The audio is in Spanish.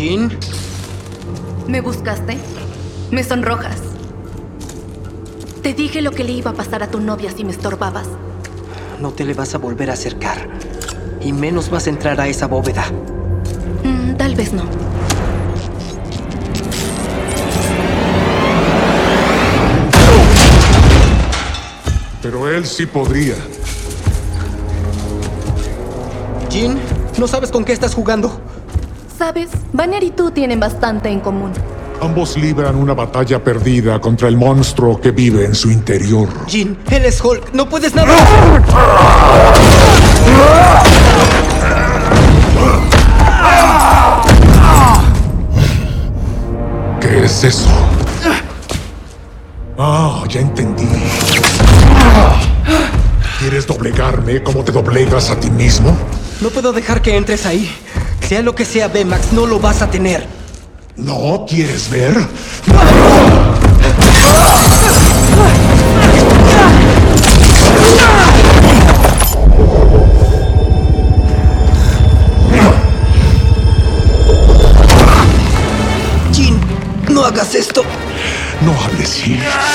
Jean, ¿Me buscaste? Me sonrojas. Te dije lo que le iba a pasar a tu novia si me estorbabas. no te le vas a volver a acercar. Y menos vas a entrar a esa bóveda. Tal vez no. Pero él sí podría. Jean, no sabes con qué estás jugando. ¿Sabes? Banner y tú tienen bastante en común. Ambos libran una batalla perdida contra el monstruo que vive en su interior. Jean, él es Hulk. No puedes nada. ¿Qué es eso? Ah, ya entendí. ¿Quieres doblegarme como te doblegas a ti mismo? No puedo dejar que entres ahí. Sea lo que sea, Baymax, no lo vas a tener. ¿No quieres ver? Jean, no hagas esto. No hables, Gil.